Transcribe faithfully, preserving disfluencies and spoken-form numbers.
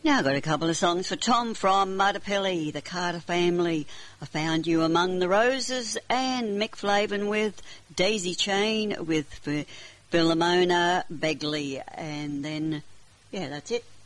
Now I've got a couple of songs for Tom from Mudapilly, the Carter Family. I Found You Among the Roses, and Mick Flavin with Daisy Chain with Philomena Begley. And then, yeah, that's it.